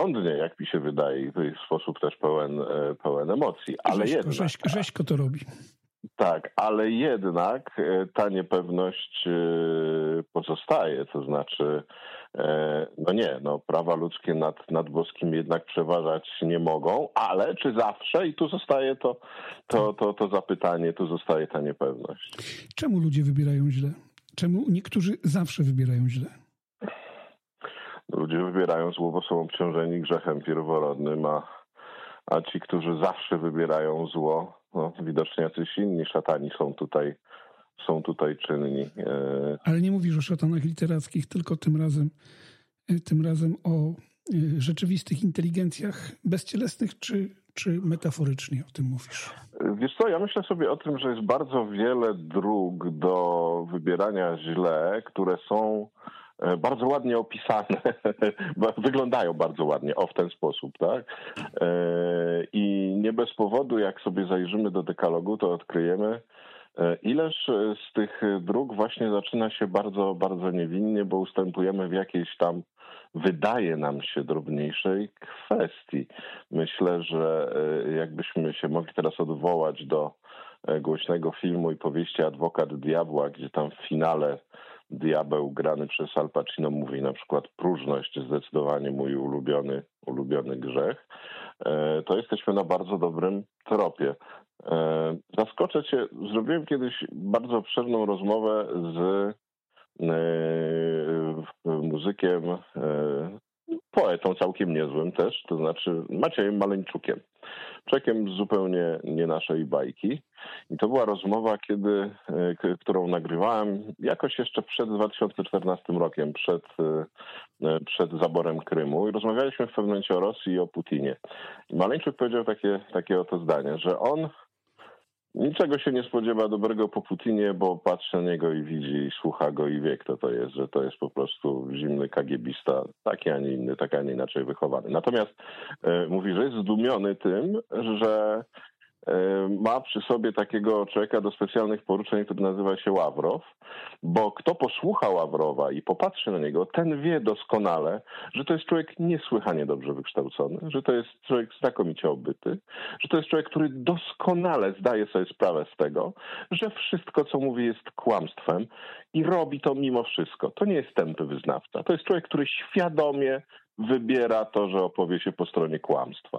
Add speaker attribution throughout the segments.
Speaker 1: rozsądnie, jak mi się wydaje, i w sposób też pełen emocji. Ale
Speaker 2: Rzeźko to robi.
Speaker 1: Tak, ale jednak ta niepewność pozostaje, to znaczy prawa ludzkie nad boskim jednak przeważać nie mogą, ale czy zawsze? I tu zostaje to zapytanie, tu zostaje ta niepewność.
Speaker 2: Czemu ludzie wybierają źle? Czemu niektórzy zawsze wybierają źle?
Speaker 1: Ludzie wybierają zło, bo są obciążeni grzechem pierworodnym, a ci, którzy zawsze wybierają zło, widocznie jacyś inni szatani są tutaj czynni.
Speaker 2: Ale nie mówisz o szatanach literackich, tylko tym razem o rzeczywistych inteligencjach bezcielesnych, czy metaforycznie o tym mówisz?
Speaker 1: Wiesz co, ja myślę sobie o tym, że jest bardzo wiele dróg do wybierania źle, które są bardzo ładnie opisane, wyglądają bardzo ładnie, w ten sposób, tak? I nie bez powodu, jak sobie zajrzymy do dekalogu, to odkryjemy, ileż z tych dróg właśnie zaczyna się bardzo, bardzo niewinnie, bo ustępujemy w jakiejś tam, wydaje nam się, drobniejszej kwestii. Myślę, że jakbyśmy się mogli teraz odwołać do głośnego filmu i powieści Adwokat Diabła, gdzie tam w finale diabeł grany przez Al Pacino mówi na przykład: próżność, zdecydowanie mój ulubiony grzech, to jesteśmy na bardzo dobrym tropie. Zaskoczę cię, zrobiłem kiedyś bardzo obszerną rozmowę z muzykiem, poetą całkiem niezłym też, to znaczy Maciejem Maleńczukiem. Człowiekiem zupełnie nie naszej bajki. I to była rozmowa, którą nagrywałem jakoś jeszcze przed 2014 rokiem, przed zaborem Krymu. I rozmawialiśmy w pewnym momencie o Rosji i o Putinie. I Maleńczuk powiedział takie oto zdanie, że on niczego się nie spodziewa dobrego po Putinie, bo patrzy na niego i widzi, i słucha go i wie, kto to jest, że to jest po prostu zimny kagiebista, taki, a nie inny, tak, a nie inaczej wychowany. Natomiast mówi, że jest zdumiony tym, że ma przy sobie takiego człowieka do specjalnych poruczeń, który nazywa się Ławrow, bo kto posłucha Ławrowa i popatrzy na niego, ten wie doskonale, że to jest człowiek niesłychanie dobrze wykształcony, że to jest człowiek znakomicie obyty, że to jest człowiek, który doskonale zdaje sobie sprawę z tego, że wszystko, co mówi, jest kłamstwem i robi to mimo wszystko. To nie jest tępy wyznawca. To jest człowiek, który świadomie wybiera to, że opowie się po stronie kłamstwa.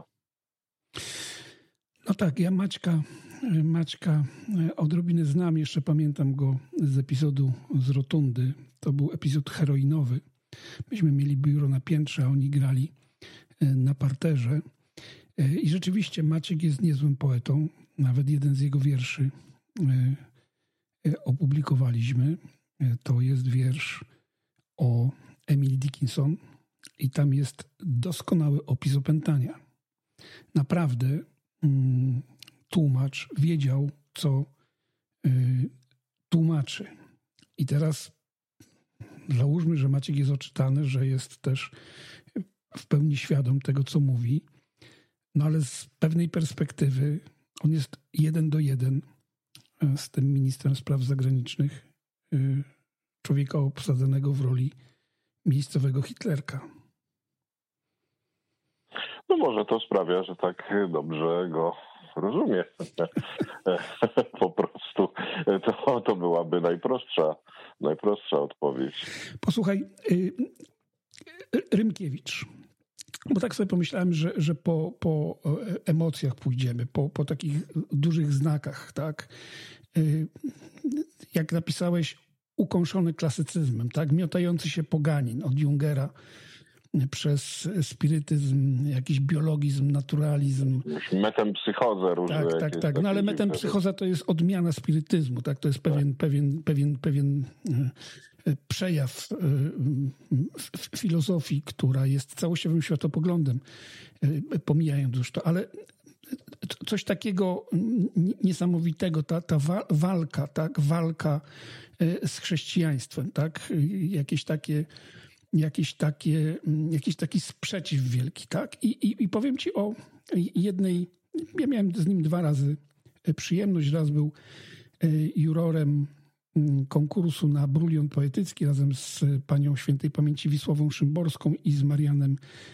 Speaker 2: No tak, ja Maćka odrobinę znam, jeszcze pamiętam go z epizodu z Rotundy. To był epizod heroinowy. Myśmy mieli biuro na piętrze, a oni grali na parterze. I rzeczywiście Maciek jest niezłym poetą. Nawet jeden z jego wierszy opublikowaliśmy. To jest wiersz o Emily Dickinson i tam jest doskonały opis opętania. Naprawdę tłumacz wiedział, co tłumaczy. I teraz załóżmy, że Maciek jest oczytany, że jest też w pełni świadom tego, co mówi, no ale z pewnej perspektywy on jest 1:1 z tym ministrem spraw zagranicznych, człowieka obsadzonego w roli miejscowego Hitlerka.
Speaker 1: No może to sprawia, że tak dobrze go rozumie. Po prostu to byłaby najprostsza odpowiedź.
Speaker 2: Posłuchaj, Rymkiewicz. Bo tak sobie pomyślałem, że po emocjach pójdziemy, po takich dużych znakach, tak? Jak napisałeś, ukąszony klasycyzmem, tak? Miotający się poganin od Jungera przez spirytyzm, jakiś biologizm, naturalizm.
Speaker 1: Metempsychozę różne.
Speaker 2: Tak. No ale metempsychoza to jest odmiana spirytyzmu, tak? To jest pewien przejaw filozofii, która jest całościowym światopoglądem, pomijając już to, ale coś takiego niesamowitego, ta walka, tak? Walka z chrześcijaństwem, tak? Jakiś taki sprzeciw wielki, tak? I powiem ci o jednej, ja miałem z nim 2 razy przyjemność. Raz był jurorem konkursu na brulion poetycki razem z panią świętej pamięci Wisławą Szymborską i z Marianem